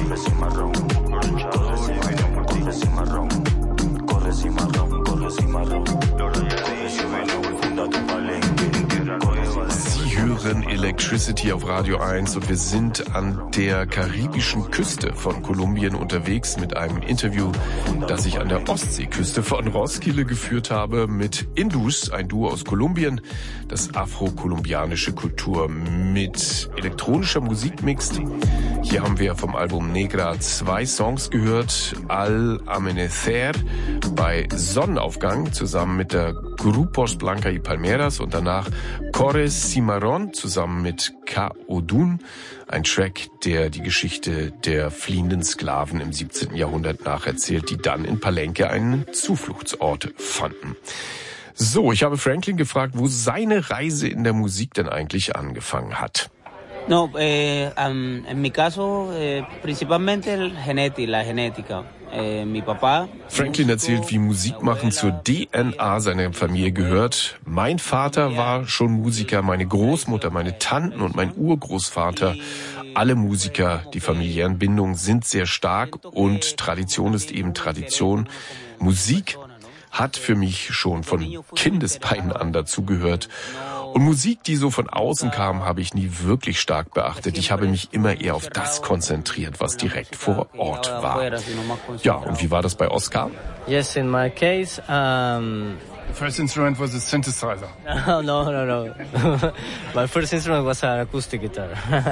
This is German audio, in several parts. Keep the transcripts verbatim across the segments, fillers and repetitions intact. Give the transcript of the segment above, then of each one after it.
Electricity auf Radio eins und wir sind an der karibischen Küste von Kolumbien unterwegs mit einem Interview, das ich an der Ostseeküste von Roskilde geführt habe mit Indus, ein Duo aus Kolumbien, das afro-kolumbianische Kultur mit elektronischer Musik mixt. Hier haben wir vom Album Negra zwei Songs gehört, Al Amanecer bei Sonnenaufgang zusammen mit der Grupos Blanca y Palmeras und danach Cores Cimarron zusammen mit Ka-Odun, ein Track, der die Geschichte der fliehenden Sklaven im siebzehnten Jahrhundert nacherzählt, die dann in Palenque einen Zufluchtsort fanden. So, ich habe Franklin gefragt, wo seine Reise in der Musik denn eigentlich angefangen hat. No, eh, um, en mi caso, eh, principalmente el geneti, la genética. Eh, mi papá. Franklin erzählt, wie Musikmachen zur D N A seiner Familie gehört. Mein Vater war schon Musiker, meine Großmutter, meine Tanten und mein Urgroßvater. Alle Musiker, die familiären Bindungen sind sehr stark und Tradition ist eben Tradition. Musik hat für mich schon von Kindesbeinen an dazugehört. Und Musik, die so von außen kam, habe ich nie wirklich stark beachtet. Ich habe mich immer eher auf das konzentriert, was direkt vor Ort war. Ja, und wie war das bei Oscar? Yes, in my case, um... The first instrument was a synthesizer. Oh, no, no, no. My first instrument was an acoustic guitar.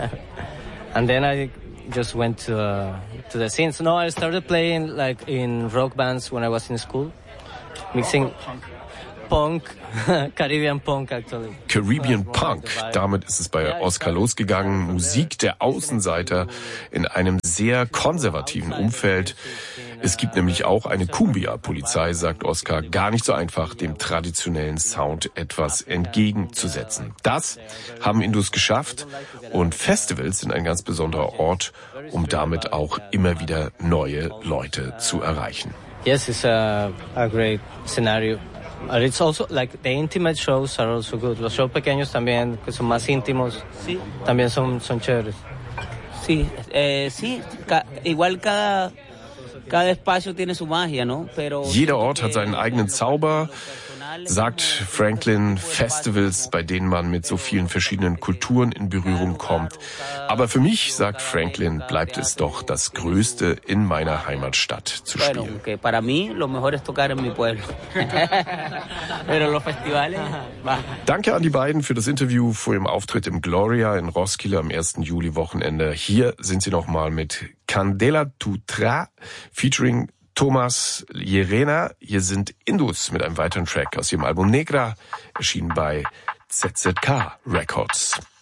And then I just went to, uh, to the synths. No, I started playing like in rock bands when I was in school. Mixing Punk, Caribbean Punk actually. Caribbean Punk, damit ist es bei Oscar losgegangen. Musik der Außenseiter in einem sehr konservativen Umfeld. Es gibt nämlich auch eine Cumbia-Polizei, sagt Oscar. Gar nicht so einfach, dem traditionellen Sound etwas entgegenzusetzen. Das haben Indus geschafft und Festivals sind ein ganz besonderer Ort, um damit auch immer wieder neue Leute zu erreichen. Yes, it's a, a great scenario. But it's also like the intimate shows are also good. Los shows pequeños también, que son más íntimos, sí. También son, son chéveres. Sí, eh, sí, ca, igual cada, cada espacio tiene su magia, ¿no? Pero jeder Ort hat seinen eigenen Zauber, sagt Franklin. Festivals, bei denen man mit so vielen verschiedenen Kulturen in Berührung kommt. Aber für mich, sagt Franklin, bleibt es doch das Größte, in meiner Heimatstadt zu spielen. Para mí, lo mejor es tocar en mi pueblo. Pero los festivales. Danke an die beiden für das Interview vor ihrem Auftritt im Gloria in Roskilde am ersten Juli-Wochenende. Hier sind sie nochmal mit Candela Tutra featuring Thomas Llerena. Hier sind Indus mit einem weiteren Track aus ihrem Album Negra, erschienen bei Z Z K Records.